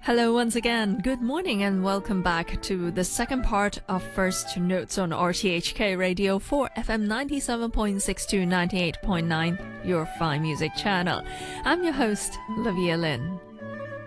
Hello once again. Good morning and welcome back to the second part of First Notes on RTHK Radio 4 FM 97.6 to 98.9, your fine music channel. I'm your host, Livia Lin.